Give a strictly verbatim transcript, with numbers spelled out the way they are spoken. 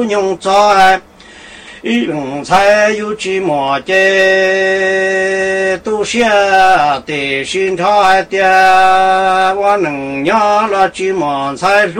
用在。一龙才有几毛的，都下的心态的，我能养了几毛才。